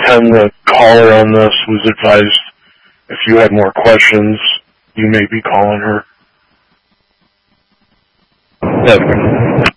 10, the caller on this was advised if you had more questions, you may be calling her.